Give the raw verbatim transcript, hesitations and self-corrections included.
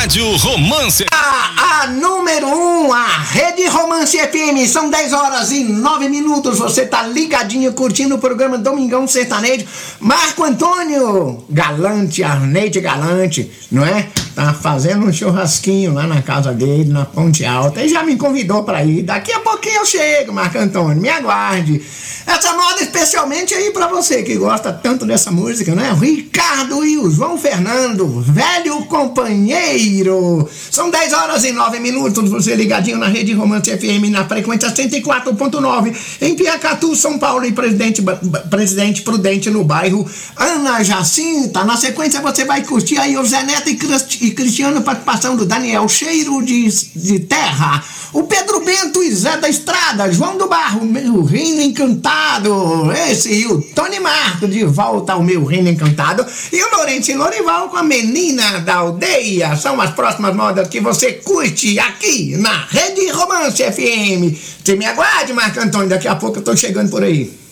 Rádio Romance. A, a número um, a Rede Romance F M. São dez horas e nove minutos. Você tá ligadinho, curtindo o programa Domingão Sertanejo. Marco Antônio Galante, Arneide Galante, não é? Tá fazendo um churrasquinho lá na casa dele, na Ponte Alta. E já me convidou pra ir. Daqui a pouquinho eu chego, Marco Antônio. Me aguarde. Essa moda especialmente aí pra você que gosta tanto dessa música, né? Ricardo e o João Fernando, velho companheiro. São dez horas e nove minutos. Você ligadinho na Rede Romance F M, na frequência cento e quatro ponto nove, em Piacatu, São Paulo, e Presidente, Presidente Prudente, no bairro Ana Jacinta. Na sequência você vai curtir aí o Zé Neto e Cristiano. E Cristiano, participação do Daniel, Cheiro de, de Terra. O Pedro Bento e Zé da Estrada, João do Barro, Meu Reino Encantado. Esse e o Tony Marco, De Volta ao Meu Reino Encantado. E o Lourenço e Lorival com a Menina da Aldeia. São as próximas modas que você curte aqui na Rede Romance F M. Você me aguarde, Marco Antônio, daqui a pouco eu tô chegando por aí.